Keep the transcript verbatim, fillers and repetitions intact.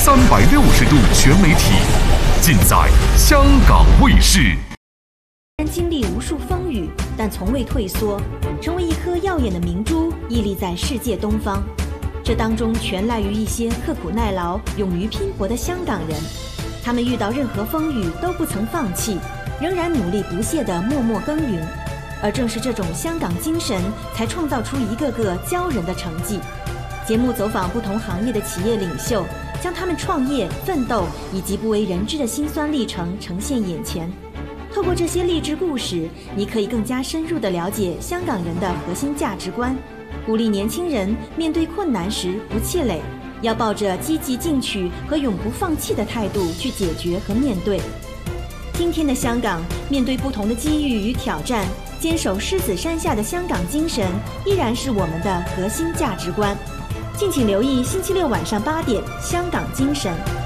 三百六十度全媒体，尽在香港卫视。 虽然经历无数风雨，但从未退缩，成为一颗耀眼的明珠，屹立在世界东方。这当中全赖于一些刻苦耐劳、勇于拼搏的香港人。他们遇到任何风雨都不曾放弃，仍然努力不懈地默默耕耘。而正是这种香港精神，才创造出一个个骄人的成绩。节目走访不同行业的企业领袖，将他们创业、奋斗以及不为人知的辛酸历程呈现眼前。透过这些励志故事，你可以更加深入地了解香港人的核心价值观，鼓励年轻人面对困难时不气馁，要抱着积极进取和永不放弃的态度去解决和面对。今天的香港，面对不同的机遇与挑战，坚守狮子山下的香港精神依然是我们的核心价值观。敬请留意星期六晚上八点《香港精神》。